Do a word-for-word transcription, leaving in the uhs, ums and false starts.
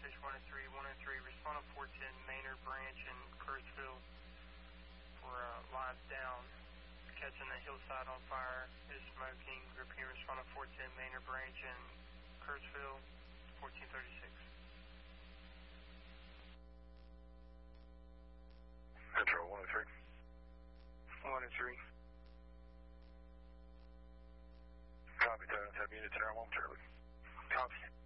Station one oh three, one oh three, respond to four ten Maynard Branch in Kurtzville for uh, live down. Catching the hillside on fire, is smoking. Repeat, respond to four ten Maynard Branch in Kurtzville, fourteen thirty-six. Control one oh three. one oh three. Copy, Tyler. Have units in our momentarily. Copy.